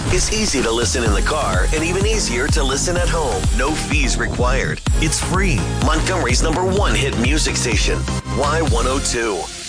is easy to listen in the car and even easier to listen at home. No fees required. It's free. Montgomery's #1 hit music station, Y102.